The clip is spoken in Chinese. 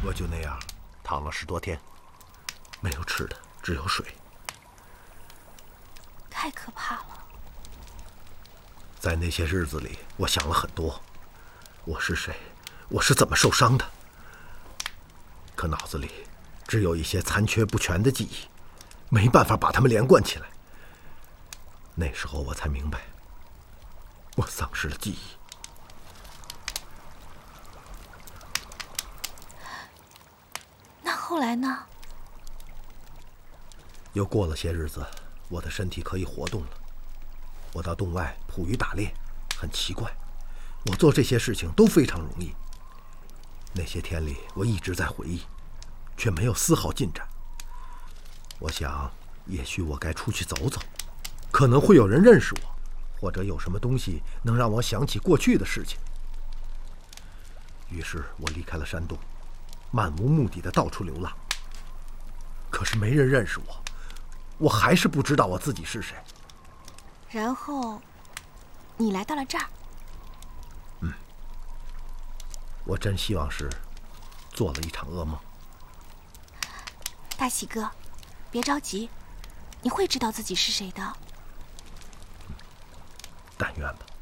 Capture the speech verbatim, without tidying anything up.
我就那样躺了十多天，没有吃的，只有水。 太可怕了。 在那些日子里，我想了很多，我是谁，我是怎么受伤的。可脑子里只有一些残缺不全的记忆，没办法把它们连贯起来。那时候我才明白，我丧失了记忆。 那后来呢？ 又过了些日子，我的身体可以活动了。我到洞外捕鱼打猎，很奇怪，我做这些事情都非常容易。那些天里，我一直在回忆，却没有丝毫进展。我想，也许我该出去走走，可能会有人认识我，或者有什么东西能让我想起过去的事情。于是我离开了山洞，漫无目的的到处流浪。可是没人认识我，我还是不知道我自己是谁。 然后，你来到了这儿。 嗯，我真希望是做了一场噩梦。 大喜哥，别着急，你会知道自己是谁的。 但愿吧。